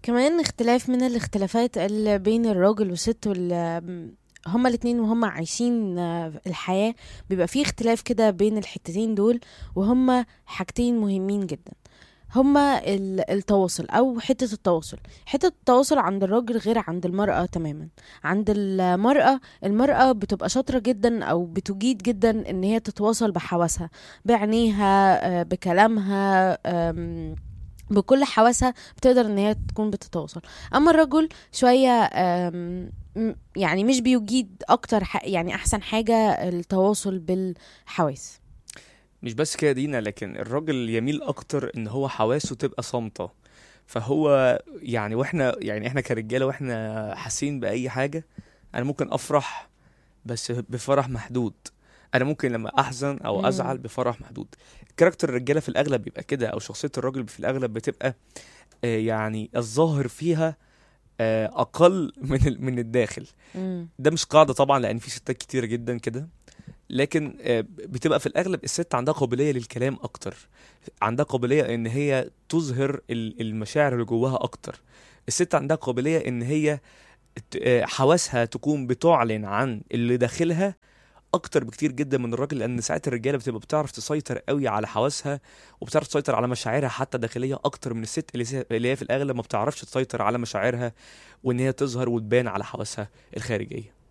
كمان اختلاف من الاختلافات اللي بين الراجل والست هما الاتنين وهما عايشين الحياة، بيبقى فيه اختلاف كده بين الحتتين دول، وهما حاجتين مهمين جدا. هما التواصل او حتة التواصل عند الراجل غير عند المرأة تماما. عند المرأة بتبقى شاطرة جدا او بتجيد جدا ان هي تتواصل بحواسها، بعينيها، بكلامها، بكل حواسها بتقدر ان هي تكون بتتواصل. اما الرجل شوية يعني مش بيجيد اكتر يعني احسن حاجة التواصل بالحواس. مش بس كده دينا، لكن الراجل يميل اكتر ان هو حواسه تبقى صامتة. فهو يعني واحنا يعني احنا كرجالة واحنا حاسين بأي حاجة، انا ممكن افرح بس بفرح محدود، انا ممكن لما احزن او ازعل مم. بفرح محدود. كاركتر الرجاله في الاغلب بيبقى كده، او شخصيه الراجل في الاغلب بتبقى يعني الظاهر فيها اقل من الداخل. مم. ده مش قاعده طبعا، لان في ستات كتير جدا كده، لكن بتبقى في الاغلب الست عندها قابليه للكلام اكتر، عندها قابليه ان هي تظهر المشاعر اللي جواها اكتر. الست عندها قابليه ان هي حواسها تكون بتعلن عن اللي داخلها اكتر بكتير جدا من الراجل، لان ساعات الرجاله بتبقى بتعرف تسيطر قوي على حواسها، وبتعرف تسيطر على مشاعرها حتى داخليه اكتر من الست اللي هي في الاغلب ما بتعرفش تسيطر على مشاعرها، وان هي تظهر وتبان على حواسها الخارجيه.